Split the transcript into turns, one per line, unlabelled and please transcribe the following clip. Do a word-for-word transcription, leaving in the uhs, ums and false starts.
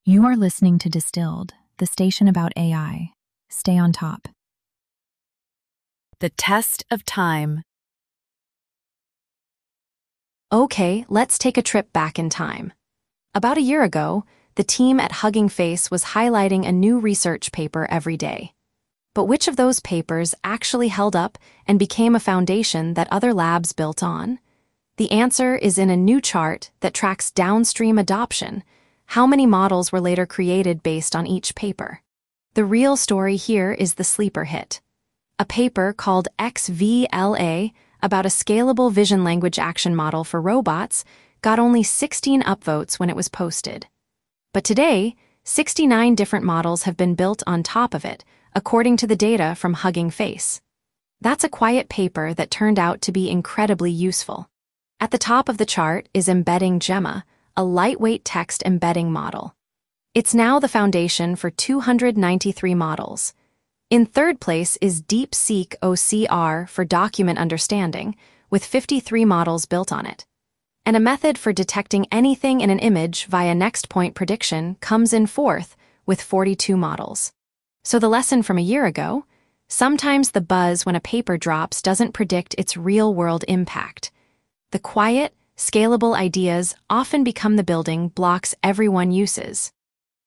You are listening to Distilled, the station about A I. Stay on top.
The test of time.
Okay, let's take a trip back in time. About a year ago, the team at Hugging Face was highlighting a new research paper every day. But which of those papers actually held up and became a foundation that other labs built on? The answer is in a new chart that tracks downstream adoption. How many models were later created based on each paper? The real story here is the sleeper hit. A paper called X V L A about a scalable vision language action model for robots got only sixteen upvotes when it was posted. But today, sixty-nine different models have been built on top of it, according to the data from Hugging Face. That's a quiet paper that turned out to be incredibly useful. At the top of the chart is Embedding Gemma, a lightweight text embedding model. It's now the foundation for two hundred ninety-three models. In third place is DeepSeek O C R for document understanding, with fifty-three models built on it. And a method for detecting anything in an image via next point prediction comes in fourth, with forty-two models. So the lesson from a year ago? Sometimes the buzz when a paper drops doesn't predict its real-world impact. The quiet, scalable ideas often become the building blocks everyone uses.